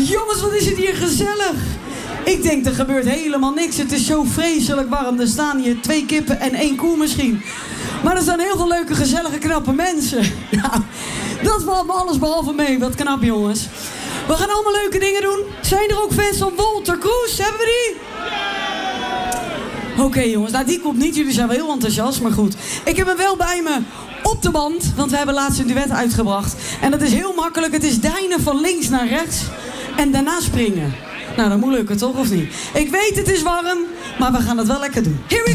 Jongens, wat is het hier gezellig. Ik denk, er gebeurt helemaal niks. Het is zo vreselijk warm. Er staan hier 2 kippen en 1 koe misschien. Maar er staan heel veel leuke, gezellige, knappe mensen. Nou, dat valt me alles behalve mee. Wat knap, jongens. We gaan allemaal leuke dingen doen. Zijn er ook fans van Walter Kroes? Hebben we die? Oké, jongens, nou die komt niet. Jullie zijn wel heel enthousiast, maar goed. Ik heb hem wel bij me op de band, want we hebben laatst een duet uitgebracht. En dat is heel makkelijk. Het is deinen van links naar rechts en daarna springen. Nou, dat moet lukken, toch, of niet? Ik weet, het is warm, maar we gaan het wel lekker doen. Here we go!